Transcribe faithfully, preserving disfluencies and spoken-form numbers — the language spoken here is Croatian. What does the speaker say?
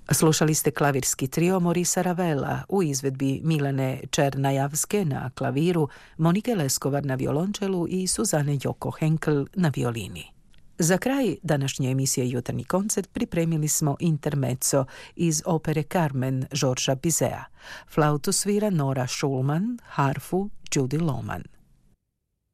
Slušali ste klavirski trio Morisa Ravela u izvedbi Milene Černajavske na klaviru, Monike Leskovar na violončelu i Suzane Joko Henkel na violini. Za kraj današnje emisije Jutarnji koncert pripremili smo intermezzo iz opere Carmen Georgesa Bizeta. Flautu svira Nora Schulman, harfu Judy Lohman.